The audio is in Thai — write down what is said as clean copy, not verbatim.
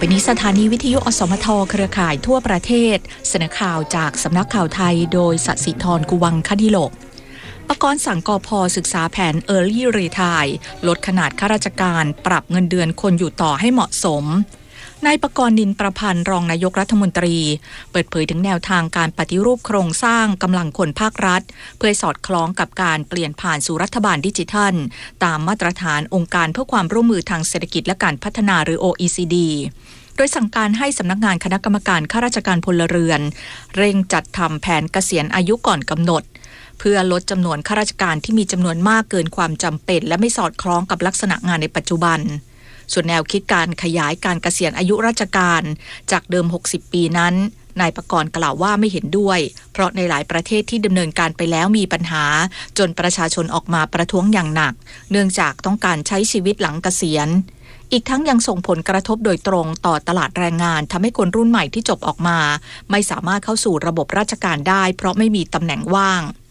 ไปนี้สถานีวิทยุอสมทเครือข่ายทั่วประเทศเสนอข่าวจากสำนักข่าวไทยโดยสศิธรกุวังคดิโลกปกรณ์สั่งกพ.ศึกษาแผน Early Retire ลดขนาดข้าราชการปรับเงินเดือนคนอยู่ต่อให้เหมาะสมนายปกรณ์นินประพันธ์รองนายกรัฐมนตรีเปิดเผยถึงแนวทางการปฏิรูปโครงสร้างกำลังคนภาครัฐเพื่อสอดคล้องกับการเปลี่ยนผ่านสู่รัฐบาลดิจิทัลตามมาตรฐานองค์การเพื่อความร่วมมือทางเศรษฐกิจและการพัฒนาหรือ OECD โดยสั่งการให้สำนักงานคณะกรรมการข้าราชการพลเรือนเร่งจัดทำแผนเกษียณอายุก่อนกำหนดเพื่อลดจำนวนข้าราชการที่มีจำนวนมากเกินความจำเป็นและไม่สอดคล้องกับลักษณะงานในปัจจุบันส่วนแนวคิดการขยายการเกษียณอายุราชการจากเดิม60ปีนั้นนายปกรณ์กล่าวว่าไม่เห็นด้วยเพราะในหลายประเทศที่ดำเนินการไปแล้วมีปัญหาจนประชาชนออกมาประท้วงอย่างหนักเนื่องจากต้องการใช้ชีวิตหลังเกษียณอีกทั้งยังส่งผลกระทบโดยตรงต่อตลาดแรงงานทำให้คนรุ่นใหม่ที่จบออกมาไม่สามารถเข้าสู่ระบบราชการได้เพราะไม่มีตำแหน่งว่าง